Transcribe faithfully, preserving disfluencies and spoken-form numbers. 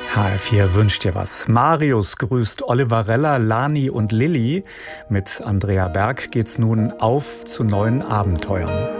H R vier wünscht dir was. Marius grüßt Oliverella, Lani und Lilly. Mit Andrea Berg geht's nun auf zu neuen Abenteuern.